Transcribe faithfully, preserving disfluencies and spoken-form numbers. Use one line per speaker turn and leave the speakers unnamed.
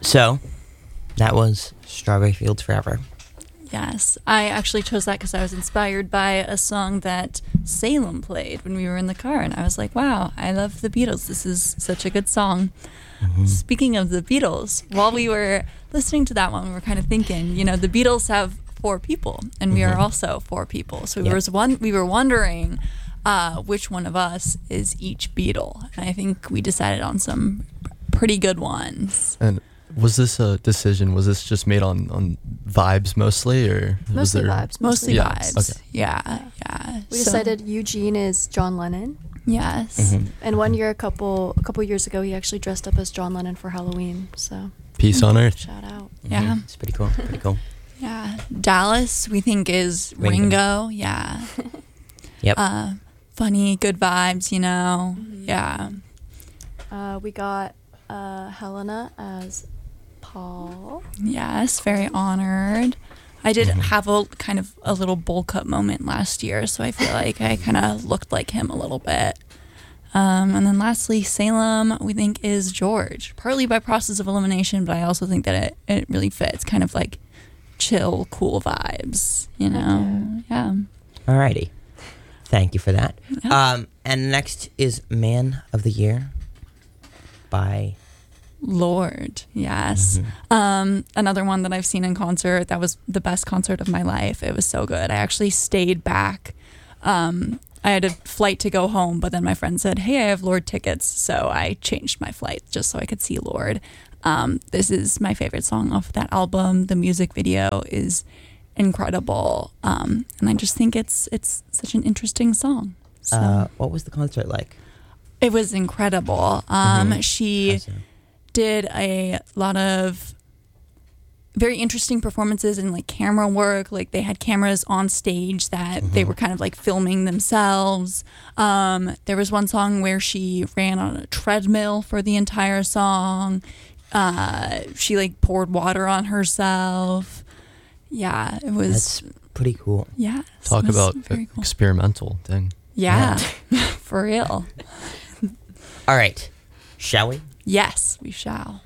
So, that was Strawberry Fields Forever.
Yes, I actually chose that because I was inspired by a song that Salem played when we were in the car, and I was like, wow, I love the Beatles. This is such a good song. Mm-hmm. Speaking of the Beatles, while we were listening to that one, we were kind of thinking, you know, the Beatles have four people, and we mm-hmm. are also four people. So we, yep. was one, we were wondering uh, which one of us is each Beatle. And I think we decided on some pretty good ones.
And was this a decision? Was this just made on, on vibes mostly, or
mostly
was there
vibes?
Mostly
yeah.
vibes.
Okay.
Yeah, yeah.
We
so,
decided Eugene is John Lennon.
Yes.
Mm-hmm.
And one year, a couple a couple years ago, he actually dressed up as John Lennon for Halloween. So
peace on earth.
shout out.
Mm-hmm.
Yeah,
it's pretty cool. Pretty cool.
Yeah, Dallas we think is Ringo. Ringo. Yeah.
Yep.
Uh, funny, good vibes. You know.
Mm-hmm.
Yeah.
Uh, we got uh, Helena as Paul.
Yes, very honored. I did
Mm-hmm.
have a kind of a little bowl cut moment last year, so I feel like I kind of looked like him a little bit. Um, and then lastly, Salem, we think is George, partly by process of elimination, but I also think that it, it really fits, kind of like chill, cool vibes, you know? Yeah.
Alrighty. Thank you for that.
Yeah.
Um, and next is Man of the Year by...
Lorde, yes.
Mm-hmm.
Um, another one that I've seen in concert. That was the best concert of my life. It was so good. I actually stayed back. Um, I had a flight to go home, but then my friend said, hey, I have Lorde tickets. So I changed my flight just so I could see Lorde. Um, this is my favorite song off that album. The music video is incredible. Um, and I just think it's it's such an interesting song. So.
Uh, what was the concert like?
It was incredible. Um,
Mm-hmm.
She...
Awesome.
did a lot of very interesting performances and like camera work. Like they had cameras on stage that
Mm-hmm.
they were kind of like filming themselves. Um, there was one song where she ran on a treadmill for the entire song. Uh, she like poured water on herself. Yeah, it was.
That's pretty cool.
Yeah.
Talk
it was
about
very cool.
experimental thing.
Yeah, for real.
All right. Shall we?
Yes, we shall.